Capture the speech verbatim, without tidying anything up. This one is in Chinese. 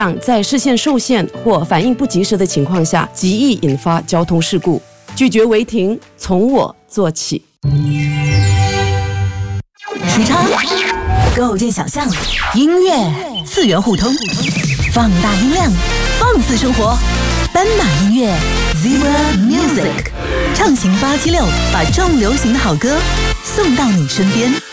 在视线受限或反应不及时的情况下，极易引发交通事故。拒绝违停，从我做起。 时差构建想象，音乐次元互通，放大音量，放肆生活。斑马音乐 Zebra Music 畅行八七六，把重流行的好歌送到你身边。